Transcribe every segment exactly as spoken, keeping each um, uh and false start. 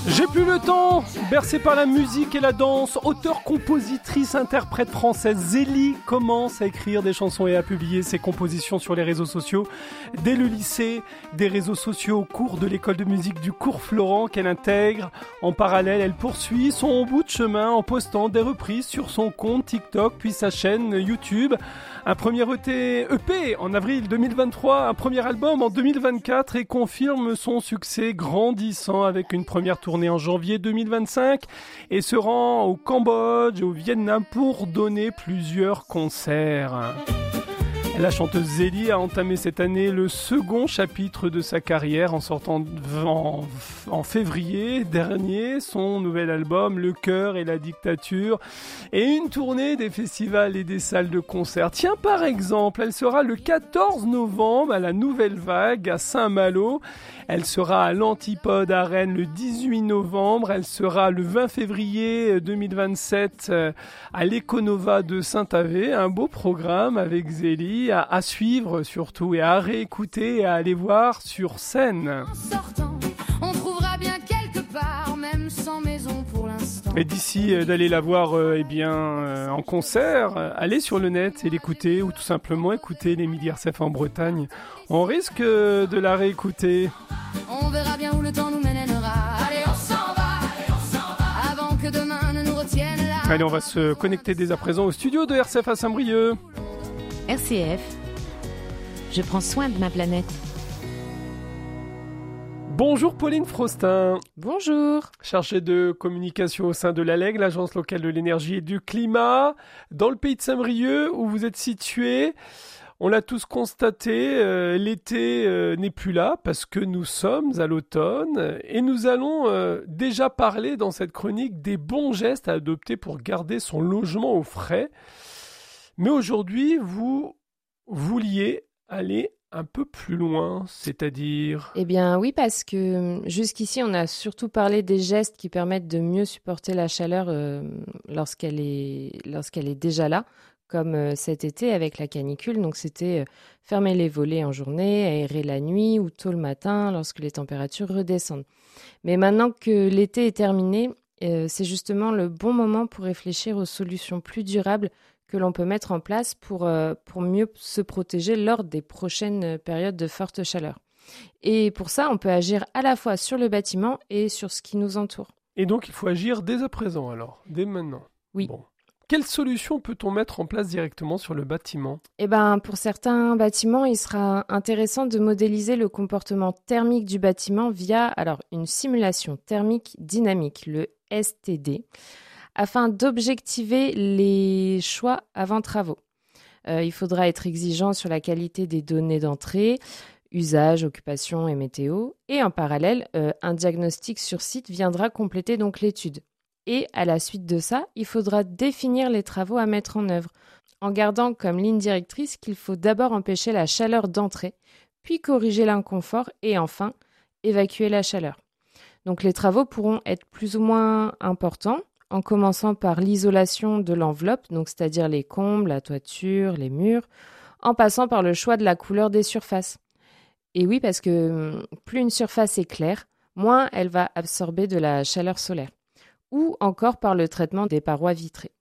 J'ai plus le temps, bercée par la musique et la danse, auteure, compositrice, interprète française, Zélie commence à écrire des chansons et à publier ses compositions sur les réseaux sociaux. Dès le lycée, des réseaux sociaux au cours de l'école de musique du Cours Florent qu'elle intègre. En parallèle, elle poursuit son bout de chemin en postant des reprises sur son compte TikTok puis sa chaîne YouTube. Un premier E P en avril deux mille vingt-trois, un premier album en deux mille vingt-quatre et confirme son succès grandissant avec une première tournée en janvier deux mille vingt-cinq et se rend au Cambodge et au Vietnam pour donner plusieurs concerts. La chanteuse Zélie a entamé cette année le second chapitre de sa carrière en sortant en, en février dernier son nouvel album Le Cœur et la Dictature et une tournée des festivals et des salles de concert. Tiens, par exemple, elle sera le quatorze novembre à la Nouvelle Vague à Saint-Malo. Elle sera à l'Antipode à Rennes le dix-huit novembre. Elle sera le vingt février deux mille vingt-sept à l'Econova de Saint-Avé. Un beau programme avec Zélie à, à suivre surtout et à réécouter et à aller voir sur scène. En sortant, on trouvera bien quelque part, même sans maison pour l'instant. Et d'ici euh, d'aller la voir euh, eh bien, euh, en concert, euh, allez sur le net et l'écouter ou tout simplement écouter l'Émilie R C F en Bretagne. On risque euh, de la réécouter. On verra bien où le temps nous mènera. Allez, on s'en va, allez, on s'en va, avant que demain ne nous retienne là. Allez, on va se connecter dès à présent au studio de R C F à Saint-Brieuc. R C F, je prends soin de ma planète. Bonjour Pauline Frostin. Bonjour. Chargée de communication au sein de l'A L E G, l'Agence locale de l'énergie et du climat, dans le pays de Saint-Brieuc où vous êtes situé. On l'a tous constaté, euh, l'été euh, n'est plus là parce que nous sommes à l'automne et nous allons euh, déjà parler dans cette chronique des bons gestes à adopter pour garder son logement au frais. Mais aujourd'hui, vous vouliez aller un peu plus loin, c'est-à-dire... Eh bien oui, parce que jusqu'ici, on a surtout parlé des gestes qui permettent de mieux supporter la chaleur euh, lorsqu'elle est, lorsqu'elle est déjà là, comme euh, cet été avec la canicule. Donc c'était euh, fermer les volets en journée, aérer la nuit ou tôt le matin lorsque les températures redescendent. Mais maintenant que l'été est terminé, euh, c'est justement le bon moment pour réfléchir aux solutions plus durables que l'on peut mettre en place pour, euh, pour mieux se protéger lors des prochaines périodes de forte chaleur. Et pour ça, on peut agir à la fois sur le bâtiment et sur ce qui nous entoure. Et donc, il faut agir dès à présent alors, dès maintenant. Oui. Bon. Quelle solution peut-on mettre en place directement sur le bâtiment ? Eh ben, pour certains bâtiments, il sera intéressant de modéliser le comportement thermique du bâtiment via alors, une simulation thermique dynamique, le S T D, afin d'objectiver les choix avant travaux. Euh, il faudra être exigeant sur la qualité des données d'entrée, usage, occupation et météo. Et en parallèle, euh, un diagnostic sur site viendra compléter donc l'étude. Et à la suite de ça, il faudra définir les travaux à mettre en œuvre, en gardant comme ligne directrice qu'il faut d'abord empêcher la chaleur d'entrée, puis corriger l'inconfort et enfin évacuer la chaleur. Donc les travaux pourront être plus ou moins importants, en commençant par l'isolation de l'enveloppe, donc c'est-à-dire les combles, la toiture, les murs, en passant par le choix de la couleur des surfaces. Et oui, parce que plus une surface est claire, moins elle va absorber de la chaleur solaire. Ou encore par le traitement des parois vitrées.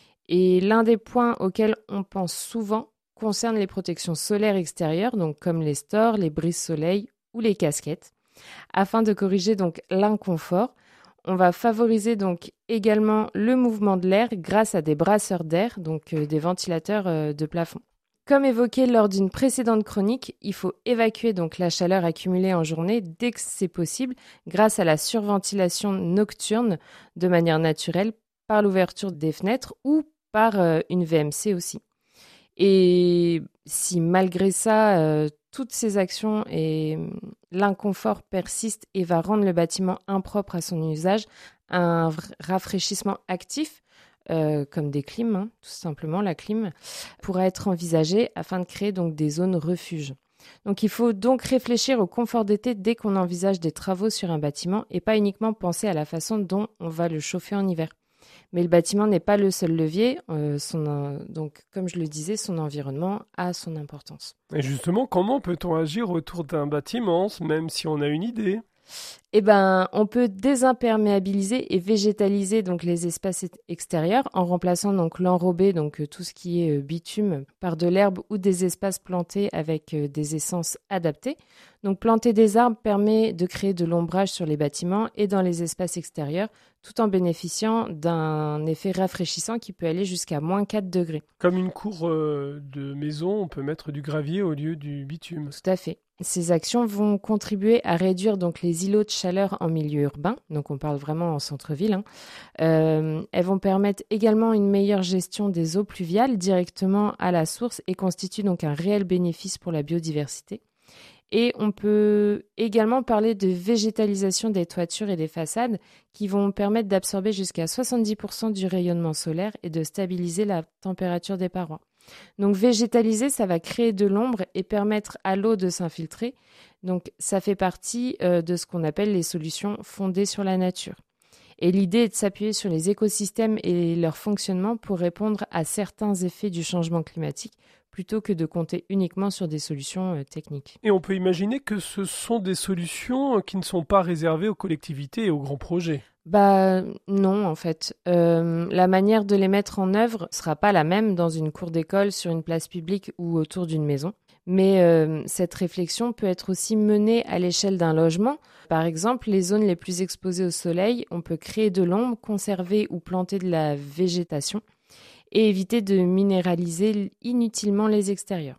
Et l'un des points auxquels on pense souvent concerne les protections solaires extérieures, donc comme les stores, les brises-soleil ou les casquettes. Afin de corriger donc l'inconfort, on va favoriser donc également le mouvement de l'air grâce à des brasseurs d'air, donc euh, des ventilateurs euh, de plafond. Comme évoqué lors d'une précédente chronique, il faut évacuer donc la chaleur accumulée en journée dès que c'est possible grâce à la surventilation nocturne de manière naturelle par l'ouverture des fenêtres ou par euh, une V M C aussi. Et si malgré ça, euh, toutes ces actions et l'inconfort persistent et va rendre le bâtiment impropre à son usage, un rafraîchissement actif, euh, comme des clims, hein, tout simplement la clim, pourra être envisagé afin de créer donc des zones refuges. Donc il faut donc réfléchir au confort d'été dès qu'on envisage des travaux sur un bâtiment et pas uniquement penser à la façon dont on va le chauffer en hiver. Mais le bâtiment n'est pas le seul levier, euh, son, euh, donc comme je le disais, son environnement a son importance. Et justement, comment peut-on agir autour d'un bâtiment, même si on a une idée ? Eh ben, on peut désimperméabiliser et végétaliser donc les espaces extérieurs en remplaçant donc l'enrobé, donc tout ce qui est bitume, par de l'herbe ou des espaces plantés avec des essences adaptées. Donc planter des arbres permet de créer de l'ombrage sur les bâtiments et dans les espaces extérieurs, tout en bénéficiant d'un effet rafraîchissant qui peut aller jusqu'à moins quatre degrés. Comme une cour euh, de maison, on peut mettre du gravier au lieu du bitume. Tout à fait. Ces actions vont contribuer à réduire donc les îlots de chaleur en milieu urbain, donc on parle vraiment en centre-ville. Hein. Euh, elles vont permettre également une meilleure gestion des eaux pluviales directement à la source et constituent donc un réel bénéfice pour la biodiversité. Et on peut également parler de végétalisation des toitures et des façades qui vont permettre d'absorber jusqu'à soixante-dix pour cent du rayonnement solaire et de stabiliser la température des parois. Donc végétaliser, ça va créer de l'ombre et permettre à l'eau de s'infiltrer. Donc ça fait partie euh, de ce qu'on appelle les solutions fondées sur la nature. Et l'idée est de s'appuyer sur les écosystèmes et leur fonctionnement pour répondre à certains effets du changement climatique plutôt que de compter uniquement sur des solutions euh, techniques. Et on peut imaginer que ce sont des solutions qui ne sont pas réservées aux collectivités et aux grands projets. Bah non, en fait. Euh, la manière de les mettre en œuvre ne sera pas la même dans une cour d'école, sur une place publique ou autour d'une maison. Mais euh, cette réflexion peut être aussi menée à l'échelle d'un logement. Par exemple, les zones les plus exposées au soleil, on peut créer de l'ombre, conserver ou planter de la végétation et éviter de minéraliser inutilement les extérieurs.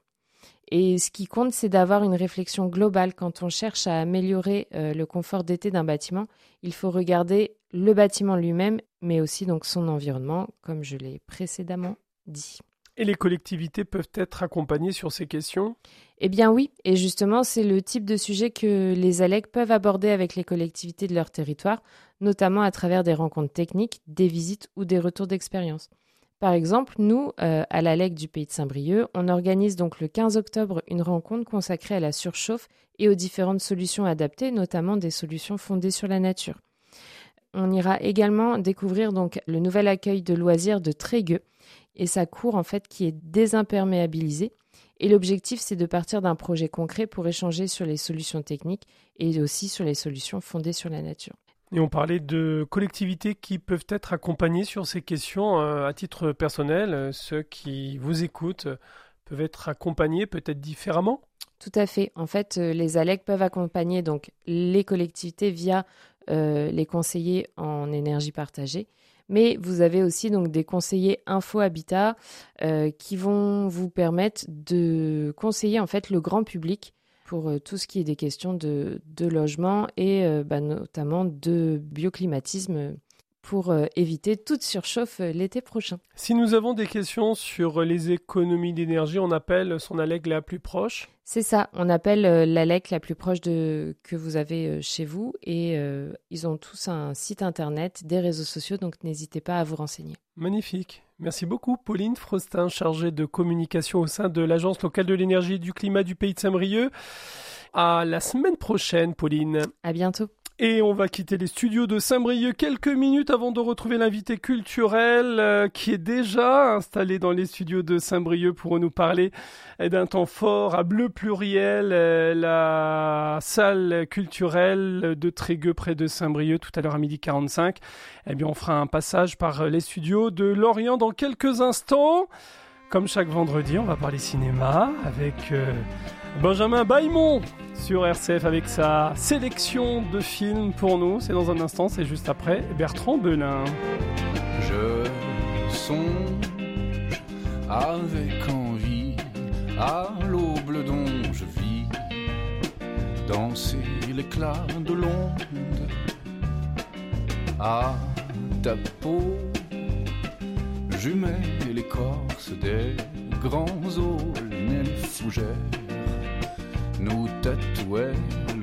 Et ce qui compte, c'est d'avoir une réflexion globale. Quand on cherche à améliorer euh, le confort d'été d'un bâtiment, il faut regarder le bâtiment lui-même, mais aussi donc son environnement, comme je l'ai précédemment dit. Et les collectivités peuvent être accompagnées sur ces questions ? Eh bien oui, et justement, c'est le type de sujet que les A L E C peuvent aborder avec les collectivités de leur territoire, notamment à travers des rencontres techniques, des visites ou des retours d'expérience. Par exemple, nous, euh, à l'A L E C du Pays de Saint-Brieuc, on organise donc le quinze octobre une rencontre consacrée à la surchauffe et aux différentes solutions adaptées, notamment des solutions fondées sur la nature. On ira également découvrir donc le nouvel accueil de loisirs de Trégueux et sa cour en fait qui est désimperméabilisée. Et l'objectif, c'est de partir d'un projet concret pour échanger sur les solutions techniques et aussi sur les solutions fondées sur la nature. Et on parlait de collectivités qui peuvent être accompagnées sur ces questions euh, à titre personnel. Euh, ceux qui vous écoutent euh, peuvent être accompagnés peut-être différemment ? Tout à fait. En fait, euh, les A L E C peuvent accompagner donc, les collectivités via euh, les conseillers en énergie partagée. Mais vous avez aussi donc, des conseillers Info Habitat euh, qui vont vous permettre de conseiller en fait, le grand public pour euh, tout ce qui est des questions de, de logement et euh, bah, notamment de bioclimatisme pour euh, éviter toute surchauffe euh, l'été prochain. Si nous avons des questions sur les économies d'énergie, on appelle son A L E C la plus proche ? C'est ça, on appelle euh, l'A L E C la plus proche de, que vous avez euh, chez vous et euh, ils ont tous un site internet, des réseaux sociaux, donc n'hésitez pas à vous renseigner. Magnifique. Merci beaucoup Pauline Frostin, chargée de communication au sein de l'Agence locale de l'énergie et du climat du Pays de Saint-Brieuc. À la semaine prochaine Pauline. À bientôt. Et on va quitter les studios de Saint-Brieuc quelques minutes avant de retrouver l'invité culturel euh, qui est déjà installé dans les studios de Saint-Brieuc pour nous parler d'un temps fort à Bleu Pluriel, euh, la salle culturelle de Trégueux près de Saint-Brieuc tout à l'heure à midi quarante-cinq. Eh bien, on fera un passage par les studios de Lorient dans quelques instants. Comme chaque vendredi, on va parler cinéma avec euh, Benjamin Bailmont sur R C F avec sa sélection de films pour nous. C'est dans un instant, c'est juste après Bertrand Belin. Je songe avec envie à l'aube dont je vis, danser l'éclat de l'onde à ta peau. Jumelle l'écorce des grands aulnes et les fougères nous tatouaient